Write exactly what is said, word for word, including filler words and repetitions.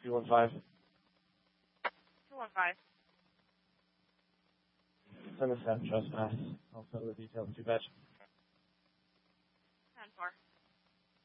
two one five. two one five. Send us that trespass. I'll settle the details. Too bad. ten four.